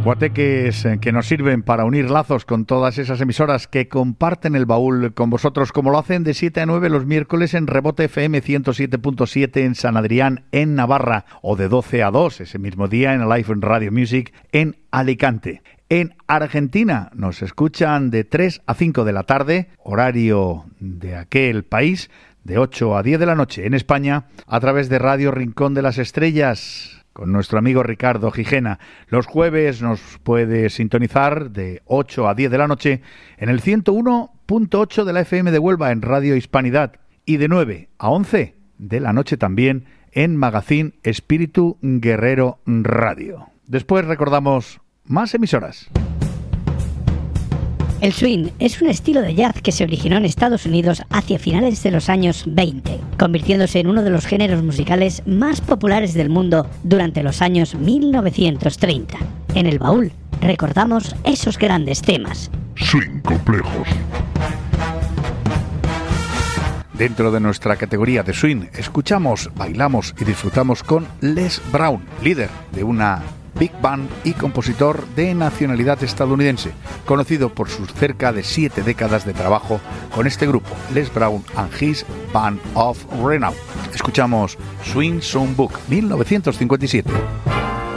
Guateques que nos sirven para unir lazos con todas esas emisoras que comparten el baúl con vosotros, como lo hacen de 7 a 9 los miércoles en Rebote FM 107.7 en San Adrián, en Navarra, o de 12 a 2 ese mismo día en Live Radio Music en Alicante. En Argentina nos escuchan de 3 a 5 de la tarde, horario de aquel país, de 8 a 10 de la noche en España, a través de Radio Rincón de las Estrellas, con nuestro amigo Ricardo Gijena. Los jueves nos puede sintonizar de 8 a 10 de la noche en el 101.8 de la FM de Huelva en Radio Hispanidad y de 9 a 11 de la noche también en Magazine Espíritu Guerrero Radio. Después recordamos más emisoras. El swing es un estilo de jazz que se originó en Estados Unidos hacia finales de los años 20, convirtiéndose en uno de los géneros musicales más populares del mundo durante los años 1930. En el baúl recordamos esos grandes temas. Swing complejos. Dentro de nuestra categoría de swing, escuchamos, bailamos y disfrutamos con Les Brown, líder de una big band y compositor de nacionalidad estadounidense, conocido por sus cerca de 7 décadas de trabajo con este grupo, Les Brown and His Band of Renown. Escuchamos Swing Songbook 1957.